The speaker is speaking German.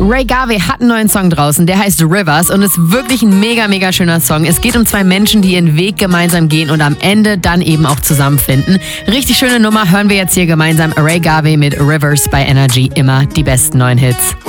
Ray Garvey hat einen neuen Song draußen, der heißt Rivers und ist wirklich ein mega, mega schöner Song. Es geht um zwei Menschen, die ihren Weg gemeinsam gehen und am Ende dann eben auch zusammenfinden. Richtig schöne Nummer, hören wir jetzt hier gemeinsam. Ray Garvey mit Rivers bei Energy, immer die besten neuen Hits.